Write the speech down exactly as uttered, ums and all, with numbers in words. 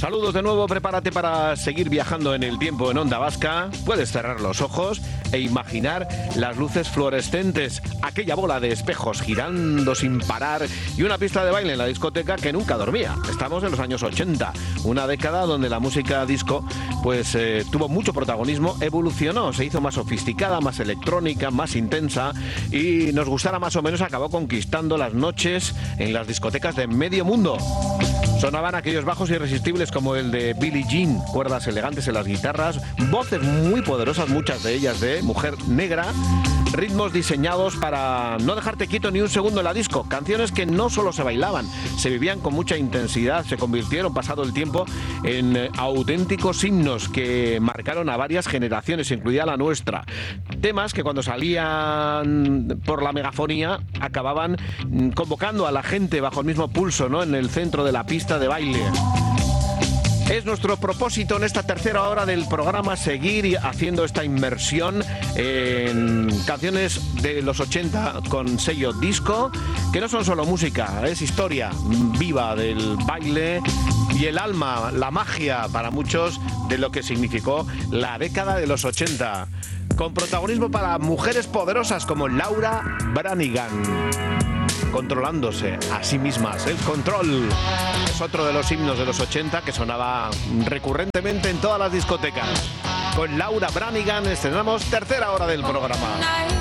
Saludos de nuevo, prepárate para seguir viajando en el tiempo en Onda Vasca. Puedes cerrar los ojos e imaginar las luces fluorescentes, aquella bola de espejos girando sin parar y una pista de baile en la discoteca que nunca dormía. Estamos en los años ochenta, una década donde la música disco pues eh, tuvo mucho protagonismo, evolucionó, se hizo más sofisticada, más electrónica, más intensa y nos gustara más o menos acabó conquistando las noches en las discotecas de medio mundo. Sonaban aquellos bajos irresistibles como el de Billie Jean, cuerdas elegantes en las guitarras, voces muy poderosas, muchas de ellas de mujer negra, ritmos diseñados para no dejarte quieto ni un segundo en la disco, canciones que no solo se bailaban, se vivían con mucha intensidad, se convirtieron, pasado el tiempo, en eh, auténticos himnos que marcaron a varias generaciones, incluida la nuestra. Temas que cuando salían por la megafonía acababan mm, convocando a la gente bajo el mismo pulso, ¿no?, en el centro de la pista de baile. Es nuestro propósito en esta tercera hora del programa seguir haciendo esta inmersión en canciones de los ochenta con sello disco, que no son solo música, es historia viva del baile y el alma, la magia para muchos de lo que significó la década de los ochenta, con protagonismo para mujeres poderosas como Laura Branigan, controlándose a sí mismas. El control es otro de los himnos de los ochenta que sonaba recurrentemente en todas las discotecas. Con Laura Branigan estrenamos tercera hora del programa.